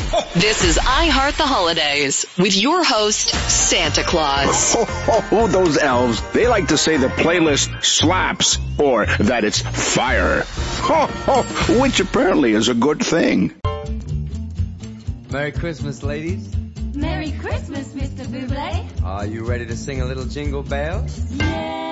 This is I Heart the Holidays with your host, Santa Claus. Oh, those elves. They like to say the playlist slaps or that it's fire. Which apparently is a good thing. Merry Christmas, ladies. Merry Christmas, Mr. Buble. Are you ready to sing a little Jingle Bells? Yeah.